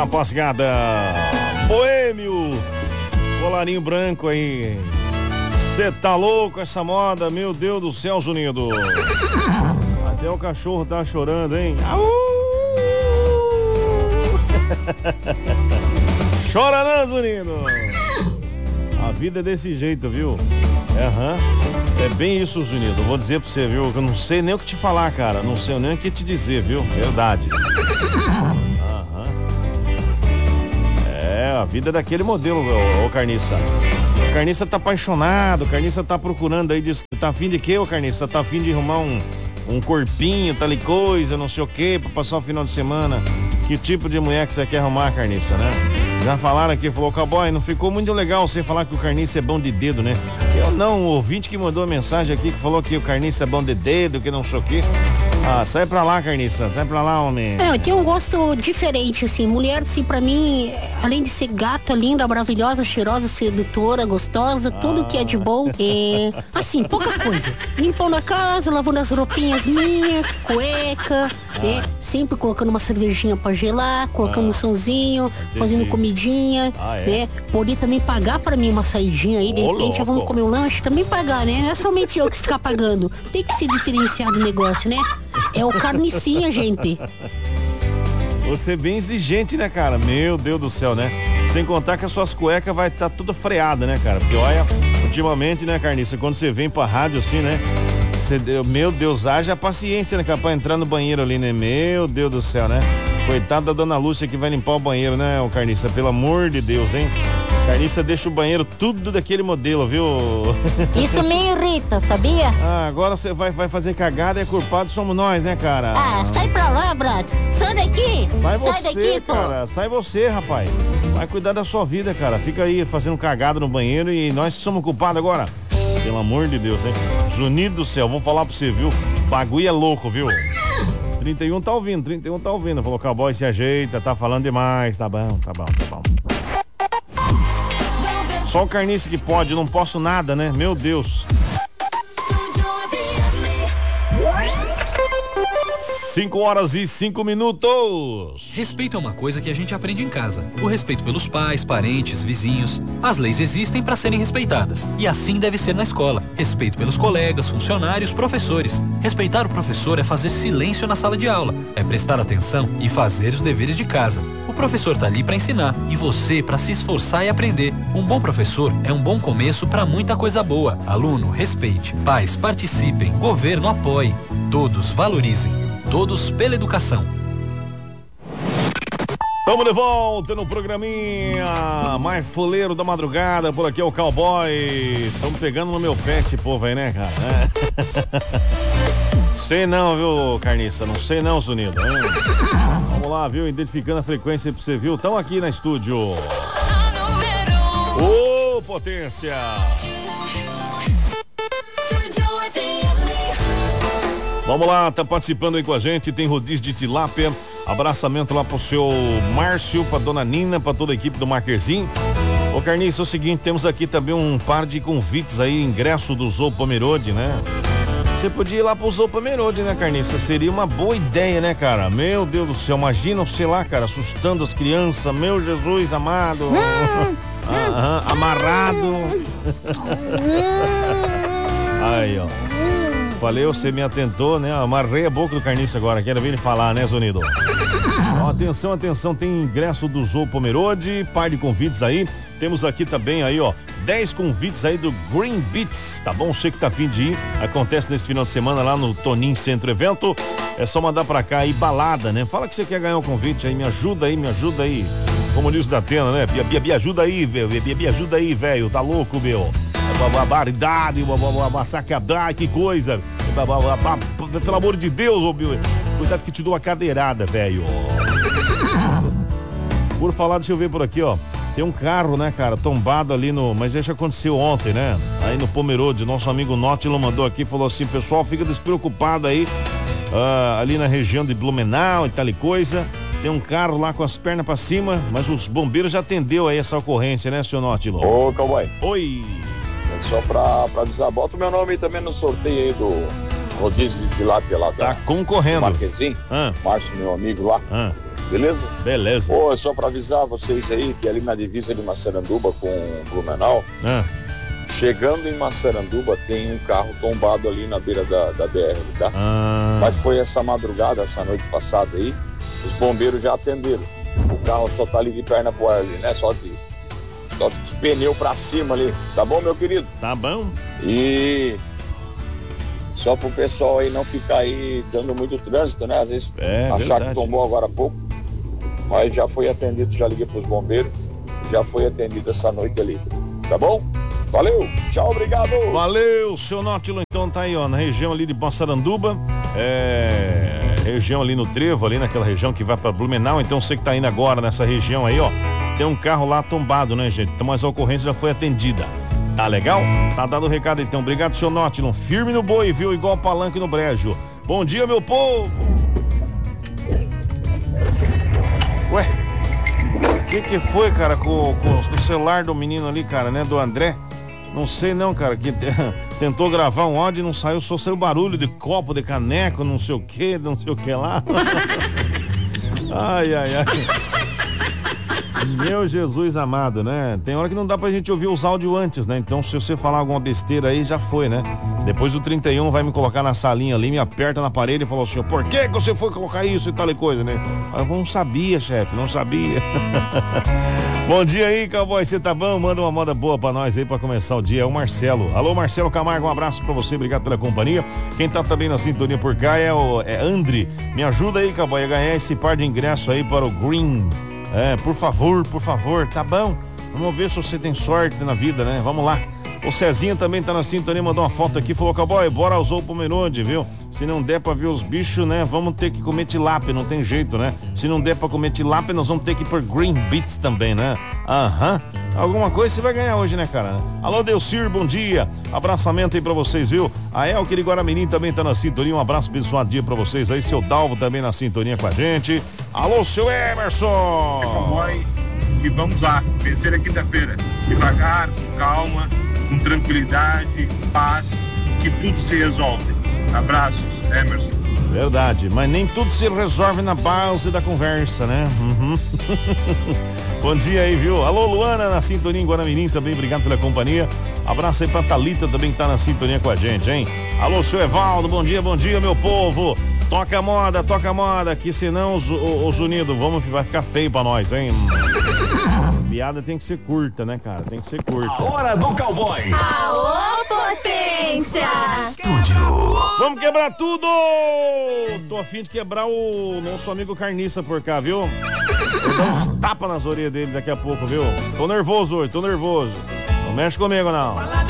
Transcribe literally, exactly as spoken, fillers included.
rapaziada. Boêmio, colarinho branco aí. Cê tá louco essa moda, meu Deus do céu, Zunido. Até o cachorro tá chorando, hein? Au! Chora não, Zunido. A vida é desse jeito, viu? Aham. Uhum. É bem isso, Zunido. Vou dizer pra você, viu? Eu não sei nem o que te falar, cara. Não sei nem o que te dizer, viu? Verdade. Aham. Uhum. É, a vida é daquele modelo, ô, ô Carniça. O Carniça tá apaixonado, o Carniça tá procurando aí, diz, tá afim de quê, ô Carniça? Tá afim de arrumar um, um corpinho, tal e coisa, não sei o quê, pra passar o final de semana. Que tipo de mulher que você quer arrumar, Carniça, né? Já falaram aqui, falou, cowboy, não ficou muito legal você falar que o Carniça é bom de dedo, né? Eu não, o ouvinte que mandou a mensagem aqui, que falou que o Carniça é bom de dedo, que não sei o quê. Ah, sai pra lá, Carniça, sai pra lá, homem. É, eu tenho um gosto diferente, assim, mulher, assim, pra mim, além de ser gata, linda, maravilhosa, cheirosa, sedutora, gostosa, ah. tudo que é de bom, é, assim, pouca coisa. Limpando a casa, lavando as roupinhas minhas, cueca, ah. né? Sempre colocando uma cervejinha pra gelar, colocando ah. um somzinho, Entendi. fazendo comidinha, ah, é? né? Poder também pagar pra mim uma saidinha aí, de Ô, repente, louco. vamos comer um lanche, também pagar, né? Não é somente eu que ficar pagando. Tem que ser diferenciado o negócio, né? É o Carnicinha, gente. Você é bem exigente, né, cara? Meu Deus do céu, né? Sem contar que as suas cuecas vai estar tá tudo freada, né, cara? Porque olha, ultimamente, né, Carniça, quando você vem pra rádio assim, né? Você, meu Deus, haja paciência, né, cara? Pra entrar no banheiro ali, né? Meu Deus do céu, né? Coitada da dona Lúcia que vai limpar o banheiro, né, o Carniça? Pelo amor de Deus, hein? Carniça deixa o banheiro tudo daquele modelo, viu? Isso me irrita, sabia? Ah, agora você vai, vai fazer cagada e culpado somos nós, né, cara? Ah, sai pra lá, Brad. Sai daqui. Sai, sai você, daqui, cara. Pô. Sai você, rapaz. Vai cuidar da sua vida, cara. Fica aí fazendo cagada no banheiro e nós que somos culpados agora. Pelo amor de Deus, hein? Zunido do céu, vou falar pra você, viu? Bagulho é louco, viu? trinta e um tá ouvindo, trinta e um tá ouvindo. Falou, cowboy, se ajeita, tá falando demais. Tá bom, tá bom, tá bom. Só o Carniça que pode, não posso nada, né? Meu Deus. Cinco horas e cinco minutos. Respeito é uma coisa que a gente aprende em casa. O respeito pelos pais, parentes, vizinhos. As leis existem para serem respeitadas. E assim deve ser na escola. Respeito pelos colegas, funcionários, professores. Respeitar o professor é fazer silêncio na sala de aula. É prestar atenção e fazer os deveres de casa. O professor tá ali para ensinar e você para se esforçar e aprender. Um bom professor é um bom começo para muita coisa boa. Aluno, respeite. Pais, participem. Governo, apoie. Todos valorizem. Todos pela educação. Tamo de volta no programinha mais fuleiro da madrugada. Por aqui é o cowboy. Tamo pegando no meu pé esse povo aí, né, cara? É. Sei não, viu, Carniça? Não sei não, Zunido. Hein? Vamos lá, viu? Identificando a frequência pra você, viu? Tamo aqui na estúdio. Ô, oh, potência! Vamos lá, tá participando aí com a gente, tem rodízio de tilápia, abraçamento lá pro seu Márcio, pra dona Nina, pra toda a equipe do Marquezinho. Ô Carniça, é o seguinte, temos aqui também um par de convites aí, ingresso do Zoo Pomerode, né? Você podia ir lá pro Zoo Pomerode, né, Carniça? Seria uma boa ideia, né, cara? Meu Deus do céu, imagina, sei lá, cara, assustando as crianças, meu Jesus amado. ah, amarrado. Aí, ó. Falei, você me atentou, né? Amarrei a boca do Carniça agora. Quero ver ele falar, né, Zunido? Ó, atenção, atenção. Tem ingresso do Zoo Pomerode, par de convites aí. Temos aqui também aí, ó, dez convites aí do Green Beats, tá bom? Você que tá afim de ir. Acontece nesse final de semana lá no Tonin Centro Evento. É só mandar pra cá aí, balada, né? Fala que você quer ganhar um convite aí. Me ajuda aí, me ajuda aí. Como diz o da Atena, né? Me ajuda aí, velho. Me ajuda aí, velho. Tá louco, meu? Barbaridade, massacradar, que coisa. Pelo amor de Deus, ô meu. Cuidado que te dou uma cadeirada, velho. Por falar, deixa eu ver por aqui, ó. Tem um carro, né, cara, tombado ali no... Mas isso aconteceu ontem, né? Aí no Pomerode, nosso amigo Nótilo mandou aqui, falou assim, pessoal, fica despreocupado aí, uh, ali na região de Blumenau e tal e coisa. Tem um carro lá com as pernas pra cima, mas os bombeiros já atendeu aí essa ocorrência, né, senhor Nótilo? Ô, cowboy. Oi. É só pra, pra avisar, bota o meu nome também no sorteio aí do rodízio de tilápia lá. Tá concorrendo. Marquezinho, ah. Márcio, meu amigo lá. Ah. beleza? Beleza. Ô, é só pra avisar vocês aí que ali na divisa de Massaranduba com Blumenau, Ah. chegando em Massaranduba tem um carro tombado ali na beira da, da B R, tá? Ah. Mas foi essa madrugada, essa noite passada aí, os bombeiros já atenderam. O carro só tá ali de perna pro ar ali, né? Só de, só de pneu pra cima ali, tá bom, meu querido? Tá bom. E só pro pessoal aí não ficar aí dando muito trânsito, né? Às vezes É, achar verdade. que tombou agora há pouco, mas já foi atendido, já liguei pros bombeiros, já foi atendido essa noite ali, tá bom? Valeu, tchau, obrigado! Valeu, seu Nótilo, então tá aí, ó, na região ali de Massaranduba, é, região ali no Trevo, ali naquela região que vai pra Blumenau, então você que tá indo agora nessa região aí, ó, tem um carro lá tombado, né, gente? Então, mas a ocorrência já foi atendida. Tá legal? Tá dado o recado então. Obrigado, seu Nótilo. Firme no boi, viu? Igual palanque no brejo. Bom dia, meu povo! Ué, o que que foi, cara, com, com, com o celular do menino ali, cara, né? Do André? Não sei não, cara, que te- tentou gravar um áudio e não saiu, só saiu barulho de copo, de caneco, não sei o que, não sei o que lá. Ai, ai, ai. Meu Jesus amado, né? Tem hora que não dá pra gente ouvir os áudios antes, né? Então, se você falar alguma besteira aí, já foi, né? Depois do trinta e um vai me colocar na salinha ali, me aperta na parede e falou assim, por que que você foi colocar isso e tal e coisa, né? Eu não sabia, chefe, não sabia. Bom dia aí, cowboy, você tá bom? Manda uma moda boa pra nós aí pra começar o dia. É o Marcelo. Alô, Marcelo Camargo, um abraço pra você, obrigado pela companhia. Quem tá também na sintonia por cá é o é Andri. Me ajuda aí, cowboy, a ganhar esse par de ingresso aí para o Green. É, por favor, por favor, tá bom? Vamos ver se você tem sorte na vida, né? Vamos lá. O Cezinha também tá na sintonia, mandou uma foto aqui, falou, cowboy, bora usar o Pomerode, viu? Se não der pra ver os bichos, né, vamos ter que comer tilápia, não tem jeito, né? Se não der pra comer tilápia, nós vamos ter que ir por Green Beats também, né? Aham. Alguma coisa você vai ganhar hoje, né, cara? Alô, Delcir, bom dia. Abraçamento aí pra vocês, viu? A Elke de Guaramirim também tá na sintonia, um abraço, abençoado dia pra vocês aí. Seu Dalvo também na sintonia com a gente. Alô, seu Emerson. Cowboy, e vamos lá, vencer a quinta-feira, devagar, com calma, com tranquilidade, paz, que tudo se resolve. Abraços, Emerson. Verdade, mas nem tudo se resolve na base da conversa, né? Uhum. Bom dia aí, viu? Alô, Luana, na sintonia em Guaramirim também, obrigado pela companhia. Abraço aí pra Thalita também que tá na sintonia com a gente, hein? Alô, seu Evaldo, bom dia, bom dia, meu povo. Toca a moda, toca a moda, que senão os, os unidos vamos, vai ficar feio pra nós, hein? Piada tem que ser curta, né, cara? Tem que ser curta. A hora do cowboy. Aô, potência! Vamos quebrar tudo! Tô a fim de quebrar o nosso amigo Carniça por cá, viu? Vou dar uns tapas nas orelhas dele daqui a pouco, viu? Tô nervoso hoje, tô nervoso. Não mexe comigo, não.